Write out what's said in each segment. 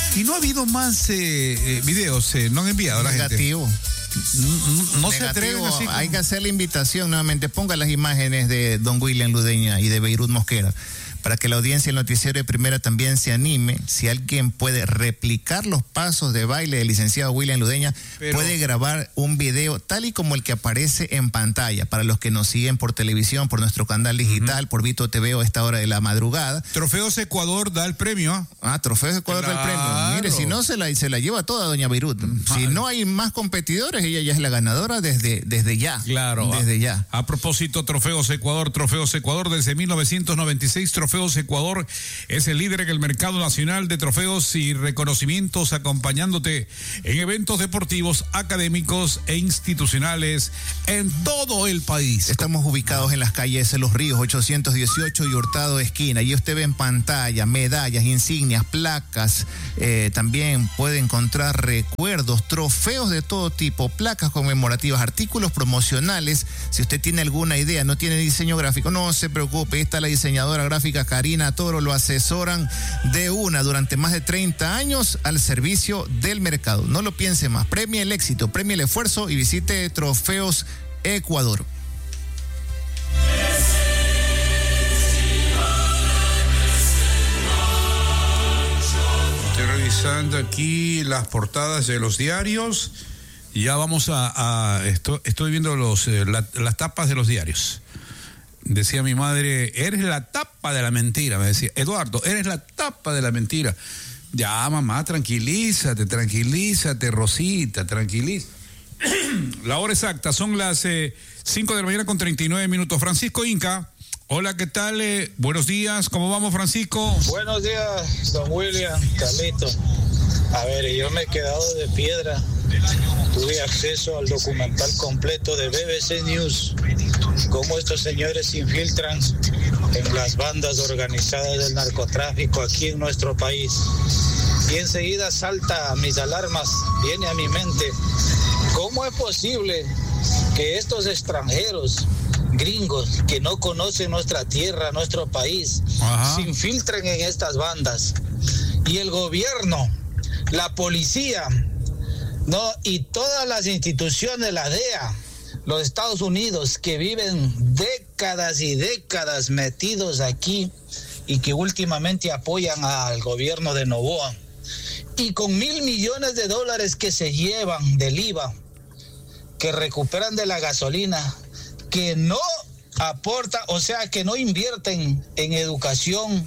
Y no ha habido más videos, no han enviado a la Negativo. gente. No se atreven así. Hay que hacer la invitación nuevamente. Ponga las imágenes de don William Ludeña y de Beirut Mosquera, para que la audiencia del noticiero de Primera también se anime. Si alguien puede replicar los pasos de baile del licenciado William Ludeña, puede grabar un video tal y como el que aparece en pantalla, para los que nos siguen por televisión, por nuestro canal digital, por Vito TV a esta hora de la madrugada. Trofeos Ecuador da el premio. Trofeos Ecuador da el premio. Mire, si no se la lleva toda doña Beirut. Si no hay más competidores, ella ya es la ganadora desde ya. Claro. Desde ya. A propósito, Trofeos Ecuador desde 1996, Trofeos Ecuador es el líder en el mercado nacional de trofeos y reconocimientos, acompañándote en eventos deportivos, académicos e institucionales en todo el país. Estamos ubicados en las calles de Los Ríos, 818 y Hurtado esquina. Y usted ve en pantalla medallas, insignias, placas. También puede encontrar recuerdos, trofeos de todo tipo, placas conmemorativas, artículos promocionales. Si usted tiene alguna idea, no tiene diseño gráfico, no se preocupe. Ahí está la diseñadora gráfica Karina Toro, lo asesoran de una durante más de 30 años al servicio del mercado. No lo piense más. Premie el éxito, premie el esfuerzo y visite Trofeos Ecuador. Estoy revisando aquí las portadas de los diarios. Ya vamos estoy viendo las tapas de los diarios. Decía mi madre, eres la tapa de la mentira, me decía, Eduardo, eres la tapa de la mentira. Ya, mamá, tranquilízate, Rosita, tranquiliza. La hora exacta, son las 5 de la mañana con 39 minutos. Francisco Inca, hola, ¿qué tal? Buenos días, ¿cómo vamos, Francisco? Buenos días, don William, Carlito. A ver, yo me he quedado de piedra. Tuve acceso al documental completo de BBC News, cómo estos señores se infiltran en las bandas organizadas del narcotráfico aquí en nuestro país. Y enseguida salta mis alarmas, viene a mi mente, ¿cómo es posible que estos extranjeros, gringos, que no conocen nuestra tierra, nuestro país, se infiltren en estas bandas? Y el gobierno, la policía, no, y todas las instituciones, la DEA, los Estados Unidos, que viven décadas y décadas metidos aquí y que últimamente apoyan al gobierno de Noboa, y con $1,000 millones que se llevan del IVA, que recuperan de la gasolina, que no aporta, o sea, que no invierten en educación,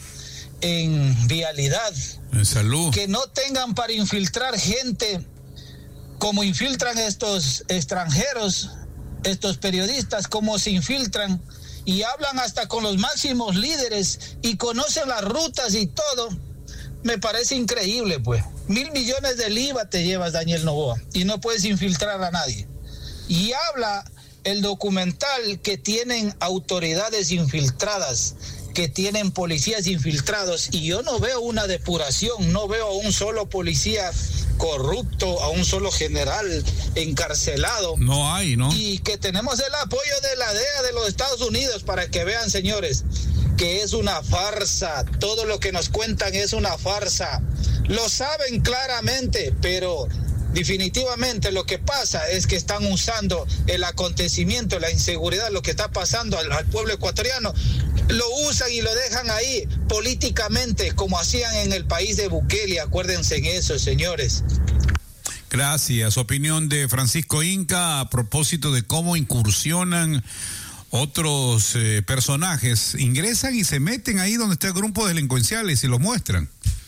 en vialidad, en salud, que no tengan para infiltrar gente como infiltran estos extranjeros, estos periodistas, como se infiltran y hablan hasta con los máximos líderes y conocen las rutas y todo. Me parece increíble, pues. $1,000 millones del IVA te llevas, Daniel Noboa, y no puedes infiltrar a nadie. Y habla el documental que tienen autoridades infiltradas, que tienen policías infiltrados, y yo no veo una depuración, no veo a un solo policía corrupto, a un solo general encarcelado. No hay, ¿no? Y que tenemos el apoyo de la DEA de los Estados Unidos para que vean, señores, que es una farsa. Todo lo que nos cuentan es una farsa. Lo saben claramente, pero definitivamente lo que pasa es que están usando el acontecimiento, la inseguridad, lo que está pasando al pueblo ecuatoriano, lo usan y lo dejan ahí políticamente, como hacían en el país de Bukele. Acuérdense en eso, señores. Gracias. Opinión de Francisco Inca a propósito de cómo incursionan otros personajes, ingresan y se meten ahí donde está el grupo delincuenciales y lo muestran,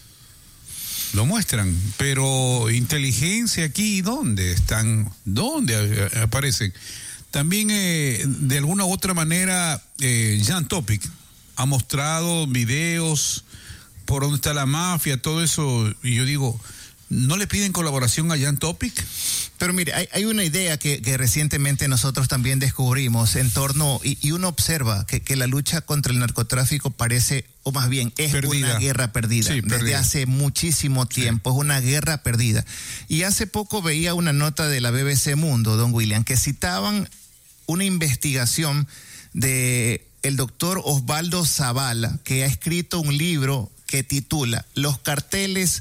pero inteligencia aquí, ¿dónde están? ¿Dónde aparecen? También de alguna u otra manera Jan Topic ha mostrado videos por dónde está la mafia, todo eso, y yo digo, ¿no le piden colaboración a Jan Topic? Pero mire, hay una idea que recientemente nosotros también descubrimos en torno, y uno observa que la lucha contra el narcotráfico parece, o más bien es perdida. Una guerra perdida, sí, desde hace muchísimo tiempo, sí. Es una guerra perdida. Y hace poco veía una nota de la BBC Mundo, don William, que citaban una investigación de el doctor Osvaldo Zavala, que ha escrito un libro que titula Los carteles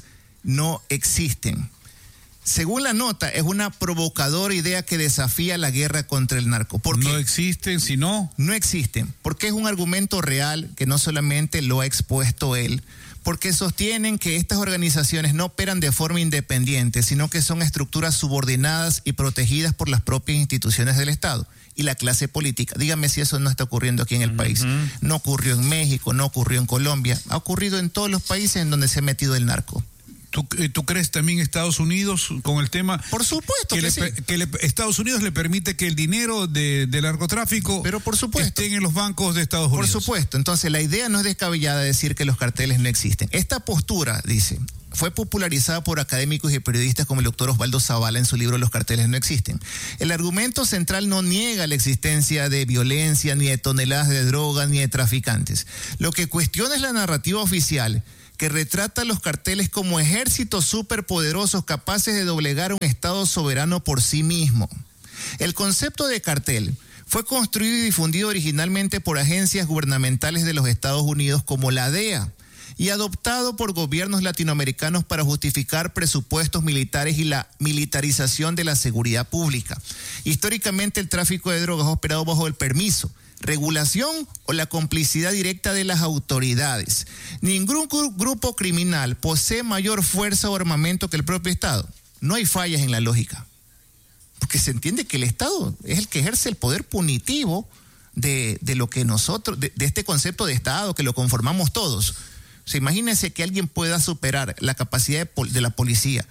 no existen. Según la nota, es una provocadora idea que desafía la guerra contra el narco. ¿Por qué? No existen, sino... No existen, porque es un argumento real que no solamente lo ha expuesto él, porque sostienen que estas organizaciones no operan de forma independiente, sino que son estructuras subordinadas y protegidas por las propias instituciones del Estado y la clase política. Dígame si eso no está ocurriendo aquí en el país. No ocurrió en México, no ocurrió en Colombia, ha ocurrido en todos los países en donde se ha metido el narco. ¿Tú crees también Estados Unidos con el tema? Por supuesto que sí. Estados Unidos le permite que el dinero del narcotráfico pero por supuesto, estén en los bancos de Estados Unidos. Por supuesto. Entonces la idea no es descabellada decir que los carteles no existen. Esta postura, dice, fue popularizada por académicos y periodistas como el doctor Osvaldo Zavala en su libro Los carteles no existen. El argumento central no niega la existencia de violencia, ni de toneladas de drogas, ni de traficantes. Lo que cuestiona es la narrativa oficial que retrata a los carteles como ejércitos superpoderosos capaces de doblegar un Estado soberano por sí mismo. El concepto de cartel fue construido y difundido originalmente por agencias gubernamentales de los Estados Unidos como la DEA y adoptado por gobiernos latinoamericanos para justificar presupuestos militares y la militarización de la seguridad pública. Históricamente el tráfico de drogas ha operado bajo el permiso, regulación o la complicidad directa de las autoridades. Ningún grupo criminal posee mayor fuerza o armamento que el propio Estado. No hay fallas en la lógica, porque se entiende que el Estado es el que ejerce el poder punitivo de lo que nosotros, de este concepto de Estado que lo conformamos todos. O sea, imagínense que alguien pueda superar la capacidad de la policía,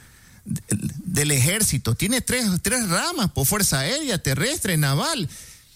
del ejército. Tiene tres ramas, por fuerza aérea, terrestre, naval.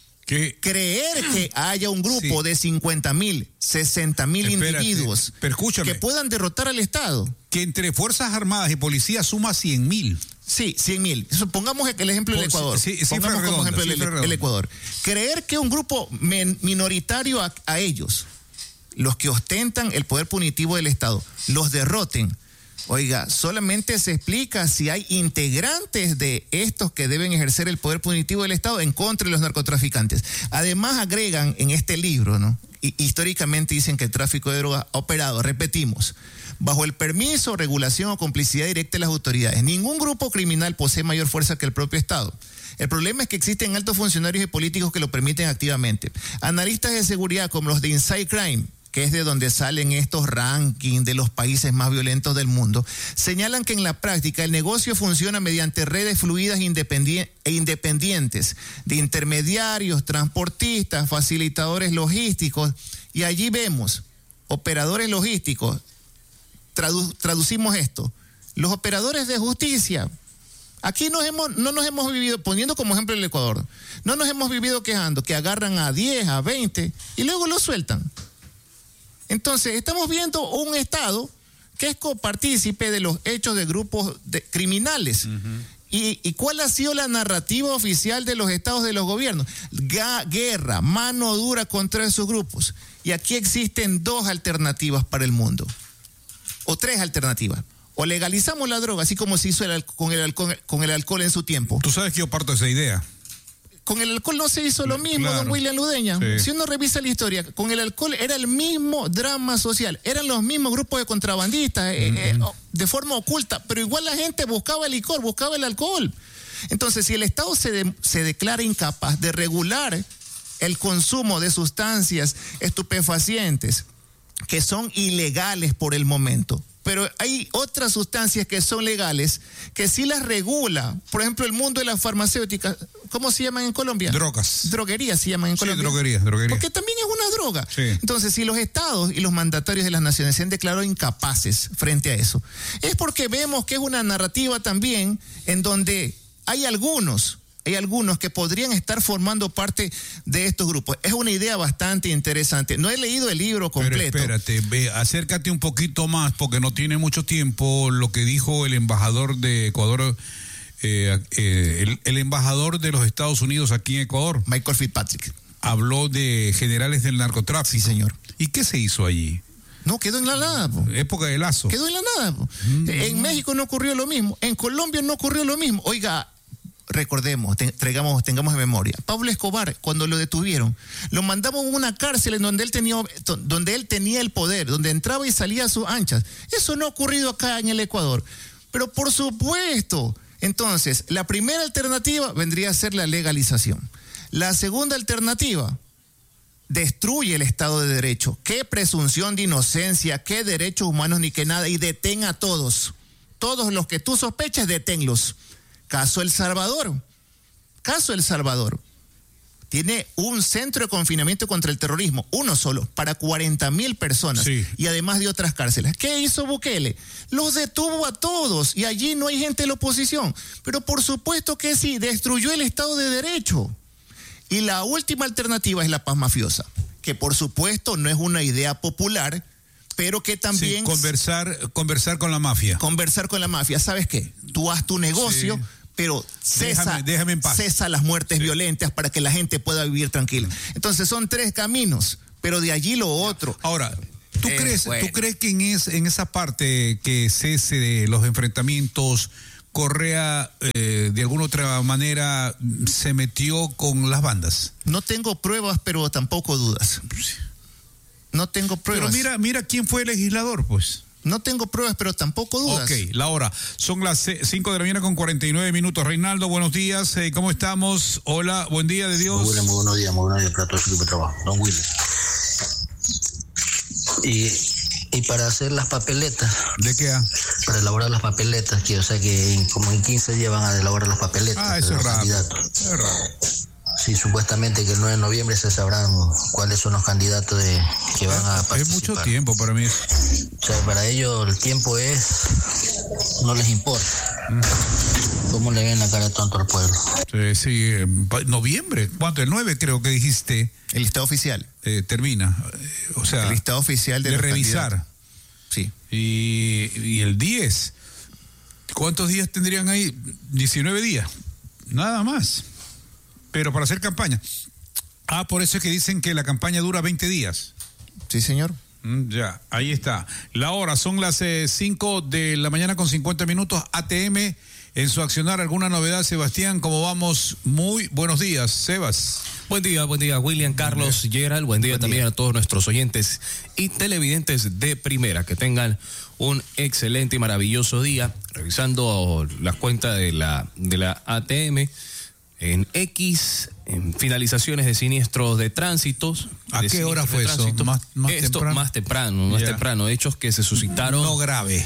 Creer que haya un grupo de 50,000, 60,000 individuos que puedan derrotar al Estado. Que entre Fuerzas Armadas y Policía suma 100,000. Sí, 100,000. Pongamos el ejemplo del Ecuador. Pongamos como ejemplo el Ecuador. Creer que un grupo minoritario a ellos, los que ostentan el poder punitivo del Estado, los derroten. Oiga, solamente se explica si hay integrantes de estos que deben ejercer el poder punitivo del Estado en contra de los narcotraficantes. Además agregan en este libro, ¿no? Históricamente dicen que el tráfico de drogas ha operado, repetimos, bajo el permiso, regulación o complicidad directa de las autoridades. Ningún grupo criminal posee mayor fuerza que el propio Estado. El problema es que existen altos funcionarios y políticos que lo permiten activamente. Analistas de seguridad como los de Inside Crime, que es de donde salen estos rankings de los países más violentos del mundo, señalan que en la práctica el negocio funciona mediante redes fluidas e independientes de intermediarios, transportistas, facilitadores logísticos, y allí vemos operadores logísticos. Traducimos esto, los operadores de justicia. Aquí no nos hemos vivido, poniendo como ejemplo el Ecuador, no nos hemos vivido quejando que agarran a 10, a 20 y luego los sueltan. Entonces, estamos viendo un Estado que es copartícipe de los hechos de grupos criminales. Uh-huh. ¿Y cuál ha sido la narrativa oficial de los estados, de los gobiernos? Guerra, mano dura contra esos grupos. Y aquí existen dos alternativas para el mundo, o tres alternativas. O legalizamos la droga, así como se hizo con el alcohol en su tiempo. Tú sabes que yo parto de esa idea. Con el alcohol no se hizo lo mismo, claro. Don William Ludeña. Sí. Si uno revisa la historia, con el alcohol era el mismo drama social, eran los mismos grupos de contrabandistas, de forma oculta, pero igual la gente buscaba el licor, buscaba el alcohol. Entonces, si el Estado se declara incapaz de regular el consumo de sustancias estupefacientes, que son ilegales por el momento, pero hay otras sustancias que son legales, que sí las regula. Por ejemplo, el mundo de las farmacéuticas, ¿cómo se llaman en Colombia? Drogas. Droguerías se llaman en Colombia. Sí, droguería. Porque también es una droga. Sí. Entonces, si los estados y los mandatarios de las naciones se han declarado incapaces frente a eso, es porque vemos que es una narrativa también en donde hay algunos que podrían estar formando parte de estos grupos. Es una idea bastante interesante. No he leído el libro completo. Pero espérate, acércate un poquito más, porque no tiene mucho tiempo lo que dijo el embajador de Ecuador, el embajador de los Estados Unidos aquí en Ecuador. Michael Fitzpatrick. Habló de generales del narcotráfico. Sí, señor. ¿Y qué se hizo allí? No, quedó en la nada. Época de Lazo. Quedó en la nada. En México no ocurrió lo mismo. En Colombia no ocurrió lo mismo. Oiga, recordemos, tengamos en memoria. Pablo Escobar, cuando lo detuvieron, lo mandamos a una cárcel en donde él tenía el poder, donde entraba y salía a sus anchas. Eso no ha ocurrido acá en el Ecuador. Pero por supuesto, entonces, la primera alternativa vendría a ser la legalización. La segunda alternativa, destruye el Estado de Derecho. Qué presunción de inocencia, qué derechos humanos ni qué nada, y detén a todos. Todos los que tú sospechas, deténlos. Caso El Salvador. Tiene un centro de confinamiento contra el terrorismo, uno solo, para 40,000 personas. Sí. Y además de otras cárceles. ¿Qué hizo Bukele? Los detuvo a todos y allí no hay gente de la oposición. Pero por supuesto que sí, destruyó el Estado de Derecho. Y la última alternativa es la paz mafiosa, que por supuesto no es una idea popular, pero que también... Sí, conversar con la mafia. Conversar con la mafia. ¿Sabes qué? Tú haz tu negocio, sí, pero déjame en paz. Cesa las muertes violentas para que la gente pueda vivir tranquila. Entonces son 3 caminos, pero de allí lo otro. Ahora, ¿tú crees que en esa parte que cese de los enfrentamientos, Correa de alguna otra manera se metió con las bandas? No tengo pruebas, pero tampoco dudas. No tengo pruebas. Pero mira quién fue el legislador, pues. No tengo pruebas, pero tampoco dudas. Ok, la hora. Son las 5 de la mañana con 49 minutos. Reinaldo, buenos días. ¿Cómo estamos? Hola, buen día de Dios. Muy buenos días para todo su equipo de trabajo. Don Willy. Y para hacer las papeletas. ¿De qué? Para elaborar las papeletas, que o sea que como en 15 días van a elaborar las papeletas. Eso es rápido. Sí, supuestamente que el 9 de noviembre se sabrán cuáles son los candidatos que van a participar. Es mucho tiempo para mí. O sea, para ellos el tiempo no les importa. ¿Cómo le ven la cara tonto al pueblo? Sí, noviembre. ¿Cuánto? El 9 creo que dijiste. El listado oficial. Termina. O sea, el listado oficial de revisar. Candidatos. Sí. Y el 10. ¿Cuántos días tendrían ahí? 19 días. Nada más. Pero para hacer campaña. Por eso es que dicen que la campaña dura 20 días. Sí, señor. Ya, ahí está. La hora, son las 5 de la mañana con 50 minutos. ATM en su accionar. ¿Alguna novedad, Sebastián? ¿Cómo vamos? Muy buenos días, Sebas. Buen día, William, Carlos, Gerald. Buen día también a todos nuestros oyentes y televidentes de primera. Que tengan un excelente y maravilloso día. Revisando las cuentas de la ATM. En X, en finalizaciones de siniestros de tránsitos. ¿A qué hora fue eso? Más temprano. Hechos que se suscitaron. No grave.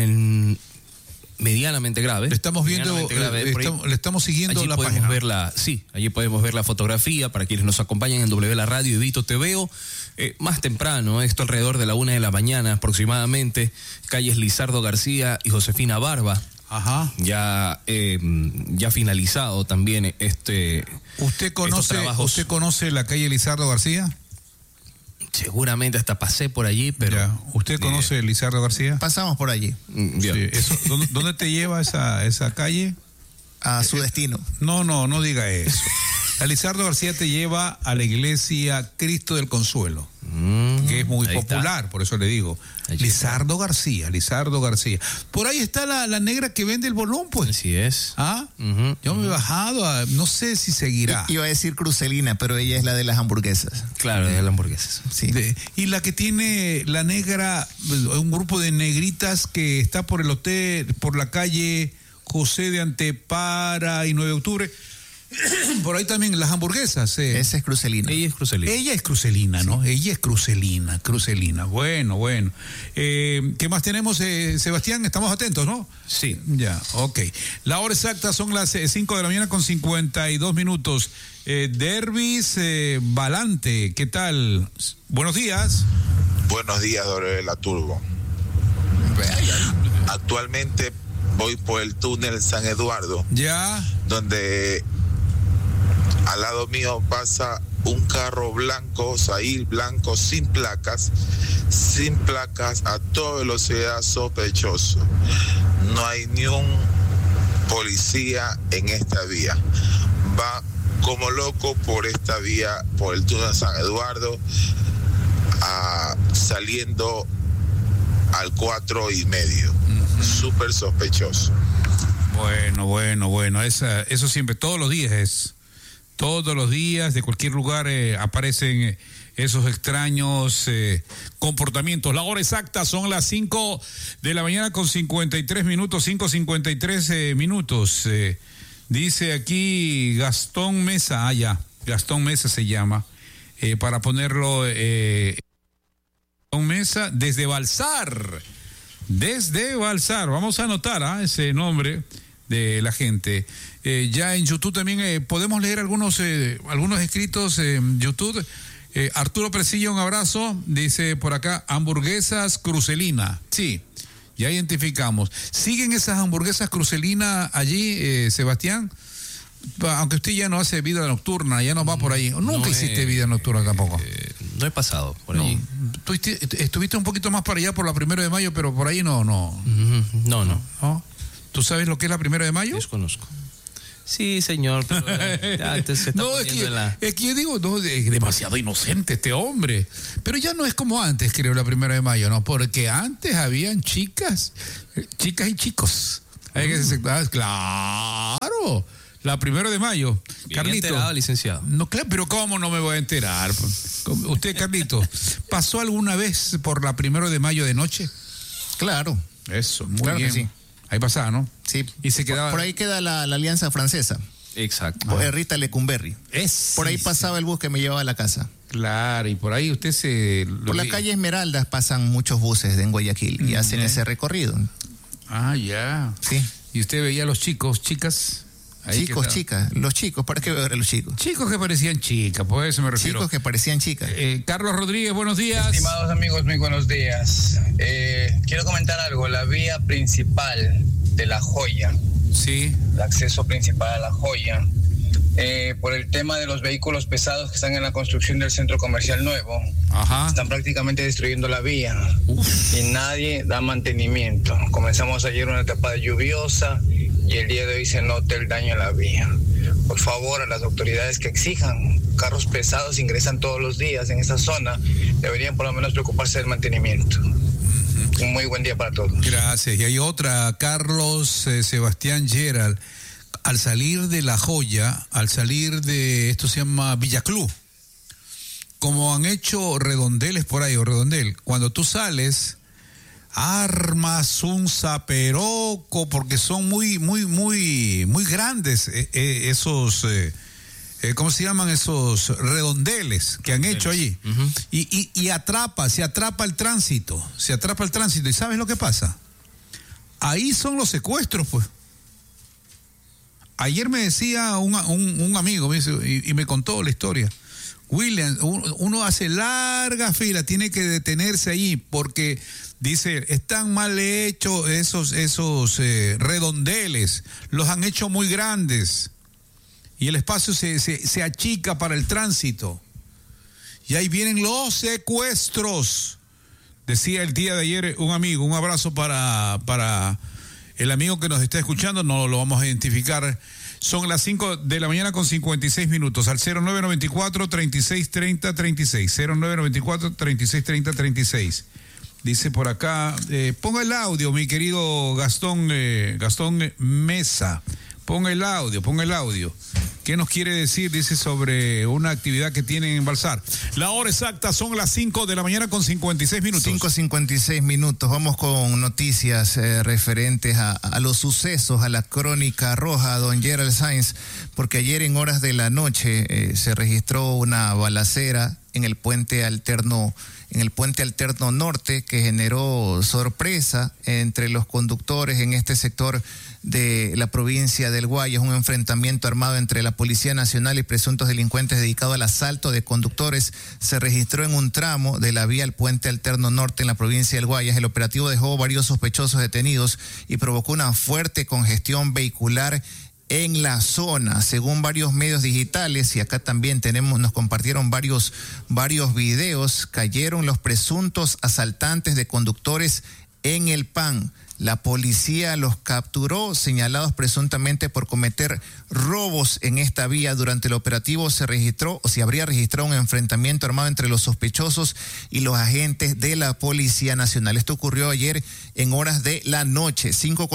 Medianamente grave. Le estamos viendo, le estamos siguiendo allí la podemos página. Allí podemos ver la fotografía para quienes nos acompañan en W La Radio y Vito TVO. Más temprano, esto alrededor de la 1 de la mañana aproximadamente, calles Lizardo García y Josefina Barba. Ajá. Ya finalizado también ¿Usted conoce la calle Lizardo García? Seguramente hasta pasé por allí, pero... Ya. ¿Usted conoce Lizardo García? Pasamos por allí. Sí. ¿Dónde te lleva esa calle? A su destino. No diga eso. La Lizardo García te lleva a la iglesia Cristo del Consuelo, que es muy popular, está. Por eso le digo. Lizardo García. Por ahí está la negra que vende el bolón, pues. Así es. Yo me he bajado, no sé si seguirá. Iba a decir Crucelina, pero ella es la de las hamburguesas. Claro, de las hamburguesas. Sí. Y la que tiene la negra, un grupo de negritas que está por el hotel, por la calle José de Antepara y 9 de octubre. Por ahí también las hamburguesas. Esa es Crucelina. Ella es Crucelina, ¿no? Sí. Ella es Crucelina. Bueno. ¿Qué más tenemos, Sebastián? Estamos atentos, ¿no? Sí. Ya, ok. La hora exacta son las 5 de la mañana con 52 minutos. Dervis Balante, ¿qué tal? Buenos días. Buenos días, La Turbo. Actualmente voy por el túnel San Eduardo. Ya. Donde al lado mío pasa un carro blanco, Sail blanco, sin placas a toda velocidad, sospechoso. No hay ni un policía en esta vía. Va como loco por esta vía, por el túnel San Eduardo, saliendo al 4:30. Súper sospechoso. Bueno. Eso siempre, todos los días de cualquier lugar aparecen esos extraños comportamientos. La hora exacta son las 5 de la mañana con 53 minutos, 5:53 minutos. Dice aquí Gastón Mesa, Gastón Mesa se llama, para ponerlo, Gastón Mesa desde Balsar, vamos a anotar ese nombre de la gente. Ya en YouTube también podemos leer algunos escritos en YouTube. Arturo Presillo, un abrazo, dice por acá, hamburguesas Crucelina. Sí, ya identificamos. ¿Siguen esas hamburguesas Crucelina allí, Sebastián? Aunque usted ya no hace vida nocturna, ya no va por ahí. Nunca hiciste vida nocturna tampoco. No he pasado por allí. Tú estuviste un poquito más para allá por la 1 de mayo, pero por ahí no. No. ¿Tú sabes lo que es la 1 de mayo? Desconozco. Sí, señor, pero antes se está es que yo digo, es demasiado inocente este hombre. Pero ya no es como antes, creo, la 1 de mayo, ¿no? Porque antes habían chicas y chicos. Claro, la 1 de mayo. Bien Carlito. enterado, licenciado. No, claro, pero ¿cómo no me voy a enterar? Usted, Carlito, ¿pasó alguna vez por la 1 de mayo de noche? Claro. Eso, muy claro bien. Que sí. Ahí pasaba, ¿no? Sí. Y se quedaba... Por ahí queda la Alianza Francesa. Exacto. Rita Lecumberri. Por ahí pasaba el bus que me llevaba a la casa. Claro, y por ahí usted se... Por la calle Esmeraldas pasan muchos buses en Guayaquil y hacen ese recorrido. Ya. Sí. Y usted veía a los chicos, chicas... Chicas, los chicos, ¿para qué ver a los chicos? Chicos que parecían chicas, por eso me refiero. Chicos que parecían chicas. Carlos Rodríguez, buenos días. Estimados amigos, muy buenos días. Quiero comentar algo, la vía principal de La Joya. Sí. El acceso principal a La Joya. Por el tema de los vehículos pesados que están en la construcción del centro comercial nuevo. Ajá. Están prácticamente destruyendo la vía. Uf. Y nadie da mantenimiento. Comenzamos ayer una etapa lluviosa y el día de hoy se nota el daño a la vía. Por favor, a las autoridades que exijan carros pesados ingresan todos los días en esa zona, deberían por lo menos preocuparse del mantenimiento. Un muy buen día para todos. Gracias. Y hay otra, Carlos Sebastián Gerald. Al salir de La Joya, al salir de, esto se llama Villaclub, como han hecho redondeles por ahí, o redondel, cuando tú sales, armas un zaperoco, porque son muy grandes esos, ¿cómo se llaman? Esos redondeles que han hecho allí. Uh-huh. Y se atrapa el tránsito. ¿Y sabes lo que pasa? Ahí son los secuestros, pues. Ayer me decía un amigo, me dice, y me contó la historia. William, uno hace larga fila, tiene que detenerse ahí porque dice, están mal hechos esos redondeles, los han hecho muy grandes y el espacio se achica para el tránsito. Y ahí vienen los secuestros. Decía el día de ayer un amigo, un abrazo para el amigo que nos está escuchando, no lo vamos a identificar. Son las 5 de la mañana con 56 minutos. Al 0994-3630-36. 0994-3630-36. Dice por acá, ponga el audio, mi querido Gastón Mesa. Ponga el audio. ¿Qué nos quiere decir? Dice sobre una actividad que tienen en Balsar. La hora exacta son las 5 de la mañana con 56 minutos. 5:56 minutos. Vamos con noticias referentes a los sucesos, a la crónica roja, don Gerald Sainz, porque ayer en horas de la noche se registró una balacera en el puente alterno norte que generó sorpresa entre los conductores en este sector de la provincia del Guayas, un enfrentamiento armado entre la Policía Nacional y presuntos delincuentes dedicado al asalto de conductores se registró en un tramo de la vía al puente alterno norte en la provincia del Guayas. El operativo dejó varios sospechosos detenidos y provocó una fuerte congestión vehicular en la zona, según varios medios digitales, y acá también nos compartieron varios videos. Cayeron los presuntos asaltantes de conductores en El Pan. La policía los capturó, señalados presuntamente por cometer robos en esta vía. Durante el operativo se habría registrado un enfrentamiento armado entre los sospechosos y los agentes de la Policía Nacional. Esto ocurrió ayer en horas de la noche,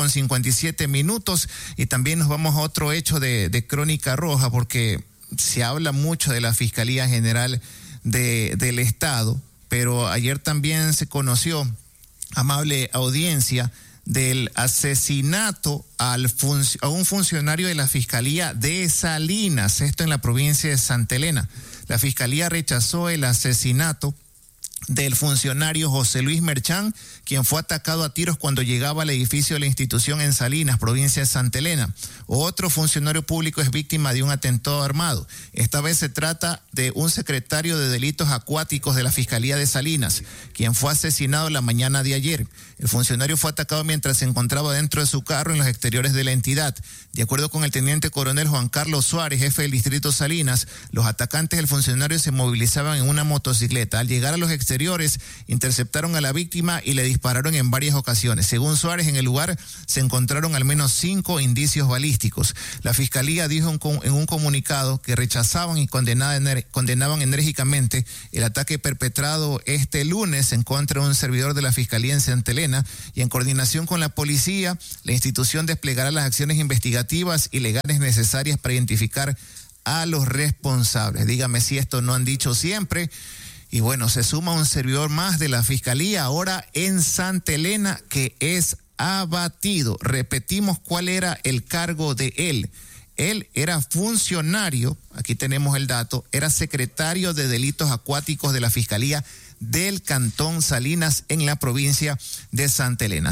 5:57. Y también nos vamos a otro hecho de Crónica Roja, porque se habla mucho de la Fiscalía General del Estado, pero ayer también se conoció, amable audiencia, del asesinato a un funcionario de la Fiscalía de Salinas, esto en la provincia de Santa Elena. La Fiscalía rechazó el asesinato del funcionario José Luis Merchán, quien fue atacado a tiros cuando llegaba al edificio de la institución en Salinas, provincia de Santa Elena. Otro funcionario público es víctima de un atentado armado. Esta vez se trata de un secretario de delitos acuáticos de la Fiscalía de Salinas, quien fue asesinado la mañana de ayer. El funcionario fue atacado mientras se encontraba dentro de su carro en los exteriores de la entidad. De acuerdo con el teniente coronel Juan Carlos Suárez, jefe del distrito Salinas, los atacantes del funcionario se movilizaban en una motocicleta. Al llegar a los exteriores, interceptaron a la víctima y le dispararon en varias ocasiones. Según Suárez, en el lugar se encontraron al menos 5 indicios balísticos. La Fiscalía dijo en un comunicado que rechazaban y condenaban enérgicamente el ataque perpetrado este lunes en contra de un servidor de la Fiscalía en Santa Elena, y en coordinación con la policía, la institución desplegará las acciones investigativas y legales necesarias para identificar a los responsables. Dígame si esto no han dicho siempre. Y bueno, se suma un servidor más de la Fiscalía ahora en Santa Elena, que es abatido. Repetimos cuál era el cargo de él. Él era funcionario, aquí tenemos el dato, era secretario de delitos acuáticos de la Fiscalía del Cantón Salinas en la provincia de Santa Elena.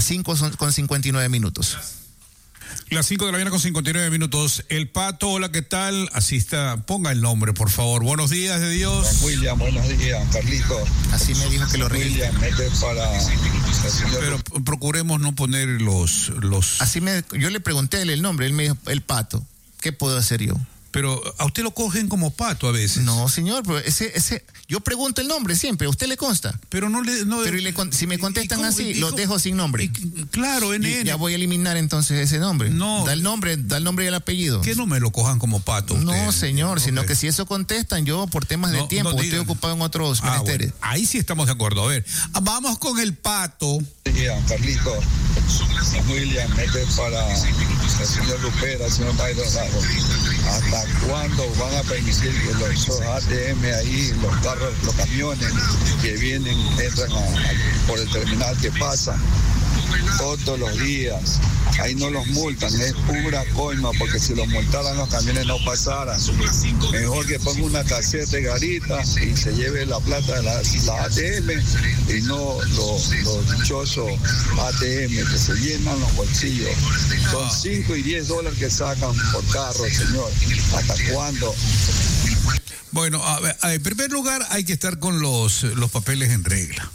5:59. Las 5 de la mañana con 59 minutos. El Pato, hola, ¿qué tal? Así está, ponga el nombre, por favor. Buenos días, de Dios. William, buenos días, Carlito. Así me dijo que lo registre. William, mete para el señor. Pero procuremos no poner los... Yo le pregunté a él el nombre, él me dijo, el Pato. ¿Qué puedo hacer yo? Pero a usted lo cogen como Pato a veces. No, señor, pero yo pregunto el nombre siempre, ¿a usted le consta? Pero no le... No, pero si me contestan así, los dejo sin nombre. Claro, NN. Ya voy a eliminar entonces ese nombre. No. Da el nombre y el apellido. Que no me lo cojan como Pato usted. No, señor, sino que si eso contestan, yo por temas de tiempo, estoy ocupado en otros menesteres. Bueno, ahí sí estamos de acuerdo. A ver, vamos con el Pato. Carlito, William, mete para el señor Lupera, el señor Bayro Raro. ¿Hasta cuándo van a permitir que los ATM ahí, los carros, los camiones que vienen, entran por el terminal que pasa todos los días? Ahí no los multan, es pura coima, porque si los multaran los camiones no pasaran. Mejor que ponga una caseta de garita y se lleve la plata de la ATM y no los dichosos ATM que se llenan los bolsillos. Son $5 y $10 que sacan por carro, señor. ¿Hasta cuándo? Bueno, a ver, en primer lugar hay que estar con los papeles en regla.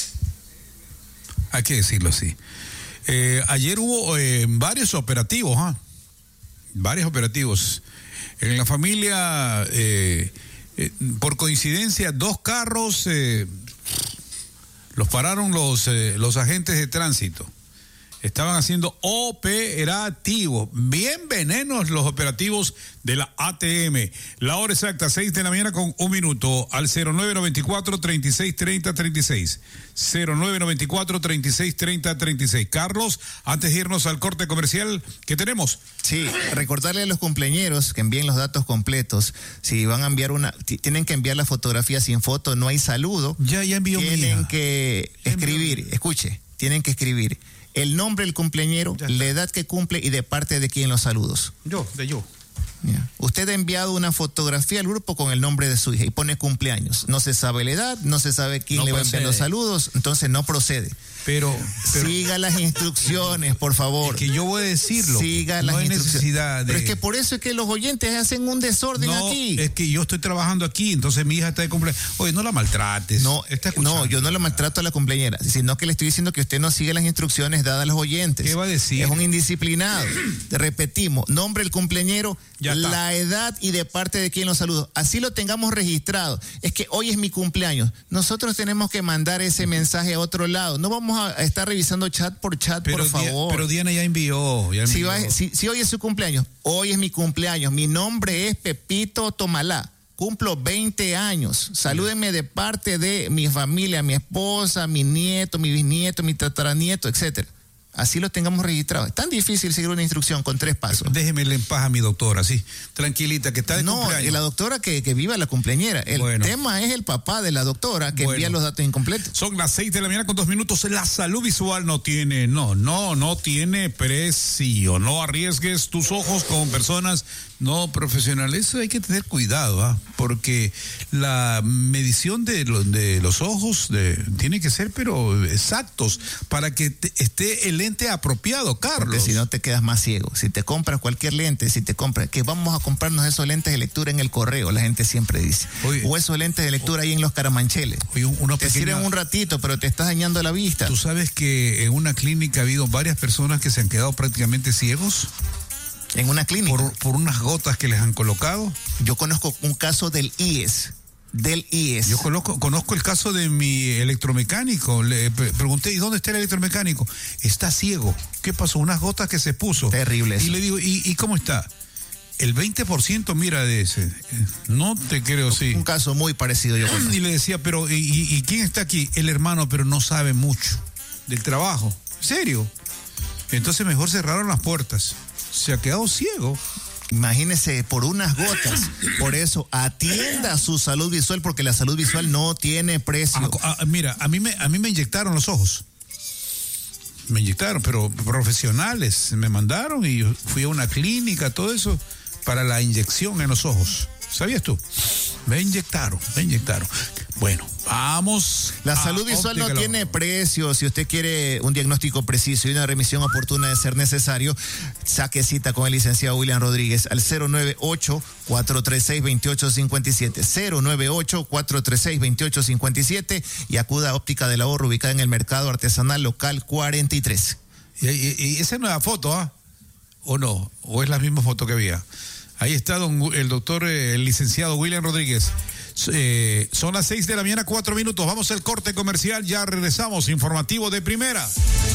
Hay que decirlo así. Ayer hubo varios operativos, varios operativos. En la familia, por coincidencia, 2 carros los pararon los agentes de tránsito. Estaban haciendo operativos, bien venenos los operativos de la ATM. La hora exacta, 6 de la mañana con 1 minuto, al 0994-3630-36. 0994-3630-36. Carlos, antes de irnos al corte comercial, ¿qué tenemos? Sí, recordarle a los cumpleañeros que envíen los datos completos. Si van a enviar tienen que enviar la fotografía sin foto, no hay saludo. Ya envió mi hija. Tienen que escribir, tienen que escribir el nombre del cumpleañero, la edad que cumple y de parte de quién los saludos. Yo. Yeah. Usted ha enviado una fotografía al grupo con el nombre de su hija y pone cumpleaños. No se sabe la edad, no se sabe quién le va a enviar los saludos, entonces no procede. Pero siga las instrucciones, por favor. Es que yo voy a decirlo. Siga las instrucciones. Necesidad de... Pero es que por eso es que los oyentes hacen un desorden aquí. Es que yo estoy trabajando aquí, entonces mi hija está de cumpleaños. Oye, no la maltrates. No, yo no la maltrato a la cumpleañera, sino que le estoy diciendo que usted no sigue las instrucciones dadas a los oyentes. ¿Qué va a decir? Es un indisciplinado. Repetimos, nombre del cumpleañero, la edad y de parte de quién lo saludo. Así lo tengamos registrado. Es que hoy es mi cumpleaños. Nosotros tenemos que mandar ese mensaje a otro lado. No vamos a estar revisando chat, por favor. Pero Diana ya envió. Si hoy es su cumpleaños, hoy es mi cumpleaños. Mi nombre es Pepito Tomalá. Cumplo 20 años. Salúdenme de parte de mi familia, mi esposa, mi nieto, mi bisnieto, mi tataranieto, etcétera. Así lo tengamos registrado. Es tan difícil seguir una instrucción con 3 pasos. Déjemele en paz a mi doctora, sí. Tranquilita, que está de cumpleaños. No, la doctora que viva la cumpleañera. El tema es el papá de la doctora que envía los datos incompletos. Son las 6:02 a.m. La salud visual no tiene precio. No arriesgues tus ojos con personas no profesionales. Eso hay que tener cuidado, porque la medición de los ojos tiene que ser, pero exactos, para que esté el lente apropiado, Carlos. Porque si no te quedas más ciego. Si te compras cualquier lente, que vamos a comprarnos esos lentes de lectura en el correo, la gente siempre dice. O esos lentes de lectura ahí en los Caramancheles. Te sirven un ratito, pero te estás dañando la vista. ¿Tú sabes que en una clínica ha habido varias personas que se han quedado prácticamente ciegos? ¿En una clínica? Por unas gotas que les han colocado. Yo conozco un caso del IES. Yo conozco el caso de mi electromecánico. Le pregunté, ¿y dónde está el electromecánico? Está ciego. ¿Qué pasó? Unas gotas que se puso. Terrible eso. Y le digo, ¿y cómo está? El 20%, mira, de ese. No te creo, sí. Un caso muy parecido yo conozco. Y le decía, pero ¿y quién está aquí? El hermano, pero no sabe mucho del trabajo. ¿En serio? Entonces mejor cerraron las puertas. Se ha quedado ciego. Imagínese, por unas gotas. Por eso, atienda su salud visual, porque la salud visual no tiene precio. Mira, a mí me inyectaron los ojos. Me inyectaron, pero profesionales me mandaron y yo fui a una clínica, todo eso, para la inyección en los ojos. ¿Sabías tú? Me inyectaron. Bueno, vamos. La salud visual no tiene precio. Si usted quiere un diagnóstico preciso y una remisión oportuna de ser necesario, saque cita con el licenciado William Rodríguez al 098-436-2857. 098-436-2857 y acuda a Óptica del Ahorro, ubicada en el Mercado Artesanal Local 43. ¿Y esa es nueva foto, o no? ¿O es la misma foto que había? Ahí está el licenciado William Rodríguez. Son las 6:04 a.m. Vamos al corte comercial, ya regresamos. Informativo de Primera.